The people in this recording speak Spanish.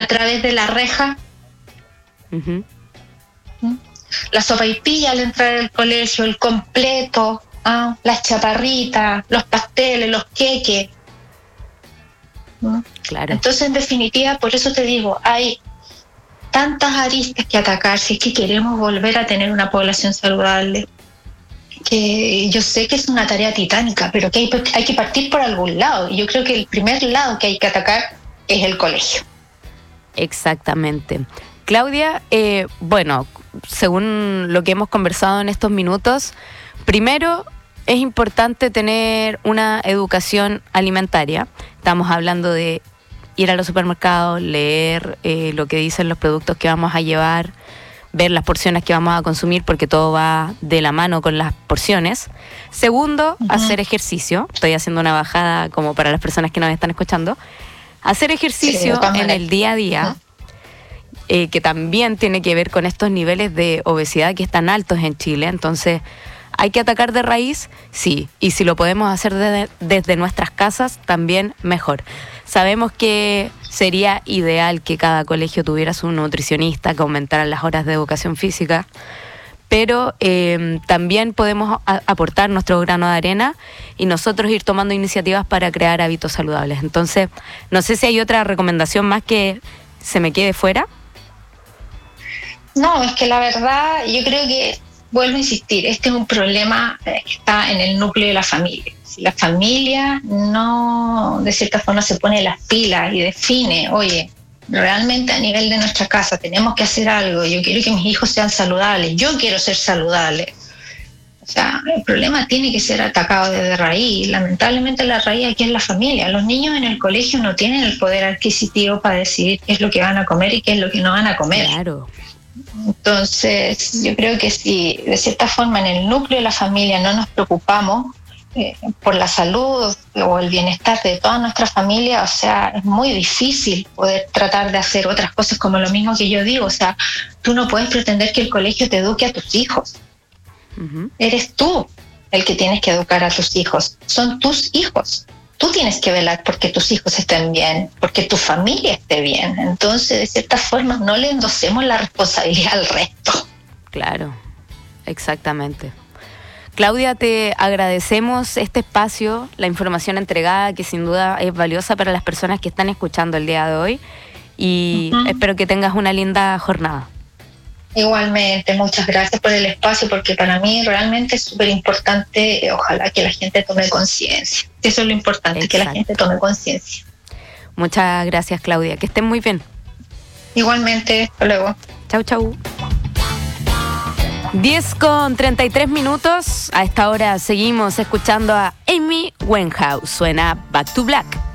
través de la reja. Uh-huh. La sopaipilla al entrar al colegio, el completo, las chaparritas, los pasteles, los queques. Claro. Entonces, en definitiva, por eso te digo, hay tantas aristas que atacar si es que queremos volver a tener una población saludable, que yo sé que es una tarea titánica, pero que hay que partir por algún lado. Y yo creo que el primer lado que hay que atacar es el colegio. Exactamente. Claudia, bueno, según lo que hemos conversado en estos minutos, primero es importante tener una educación alimentaria. Estamos hablando de ir a los supermercados, leer lo que dicen los productos que vamos a llevar, ver las porciones que vamos a consumir, porque todo va de la mano con las porciones. Segundo, hacer ejercicio. Estoy haciendo una bajada como para las personas que nos están escuchando. Hacer ejercicio en el día a día, que también tiene que ver con estos niveles de obesidad que están altos en Chile. Entonces, ¿hay que atacar de raíz? Sí. Y si lo podemos hacer desde nuestras casas, también mejor. Sabemos que sería ideal que cada colegio tuviera su nutricionista, que aumentaran las horas de educación física, pero también podemos aportar nuestro grano de arena y nosotros ir tomando iniciativas para crear hábitos saludables. Entonces, no sé si hay otra recomendación más que se me quede fuera. No, es que la verdad, yo creo que, vuelvo a insistir, este es un problema que está en el núcleo de la familia. Si la familia no, de cierta forma, se pone las pilas y define, oye, realmente a nivel de nuestra casa tenemos que hacer algo, yo quiero que mis hijos sean saludables, yo quiero ser saludable. O sea, el problema tiene que ser atacado desde raíz. Lamentablemente la raíz aquí es la familia. Los niños en el colegio no tienen el poder adquisitivo para decidir qué es lo que van a comer y qué es lo que no van a comer. Claro. Entonces, yo creo que si de cierta forma en el núcleo de la familia no nos preocupamos por la salud o el bienestar de toda nuestra familia, o sea, es muy difícil poder tratar de hacer otras cosas, como lo mismo que yo digo. O sea, tú no puedes pretender que el colegio te eduque a tus hijos. Uh-huh. Eres tú el que tienes que educar a tus hijos. Son tus hijos. Tú tienes que velar porque tus hijos estén bien, porque tu familia esté bien. Entonces, de cierta forma, no le endosemos la responsabilidad al resto. Claro, exactamente. Claudia, te agradecemos este espacio, la información entregada, que sin duda es valiosa para las personas que están escuchando el día de hoy. Y espero que tengas una linda jornada. Igualmente, muchas gracias por el espacio, porque para mí realmente es súper importante, ojalá que la gente tome conciencia. Eso es lo importante. Exacto. Que la gente tome conciencia. Muchas gracias, Claudia, que estén muy bien. Igualmente, hasta luego. Chau, chau. 10:33. A esta hora seguimos escuchando a Amy Winehouse. Suena Back to Black.